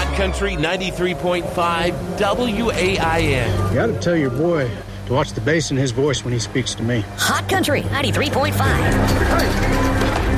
Country 93.5 WAIN. You got to tell your boy to watch the bass in his voice when he speaks to me. Hot Country 93.5. Hey!